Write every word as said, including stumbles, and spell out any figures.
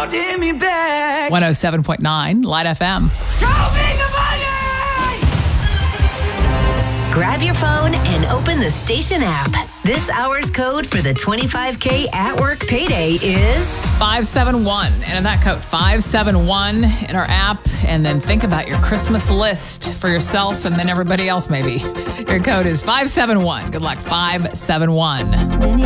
holding me back. one oh seven point nine Light F M. Show me the money! Grab your phone and open the station app. This hour's code for the twenty-five K at work payday is five seven one. And in that code, five seven one in our app. And then think about your Christmas list for yourself and then everybody else maybe. Your code is five seven one. Good luck, five seven one.